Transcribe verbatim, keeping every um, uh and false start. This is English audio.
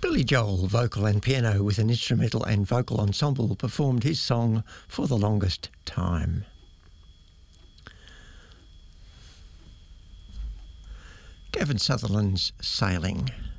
Billy Joel, vocal and piano with an instrumental and vocal ensemble, performed his song For the Longest Time. Gavin Sutherland's Sailing.